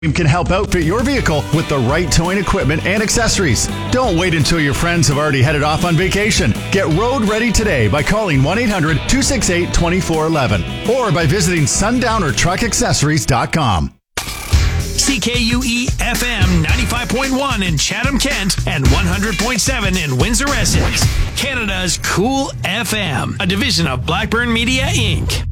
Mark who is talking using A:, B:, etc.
A: We can help outfit your vehicle with the right towing equipment and accessories. Don't wait until your friends have already headed off on vacation. Get road ready today by calling 1-800-268-2411 or by visiting sundownertruckaccessories.com.
B: CKUE FM 95.1 in Chatham-Kent and 100.7 in Windsor-Essex. Canada's Cool FM, a division of Blackburn Media, Inc.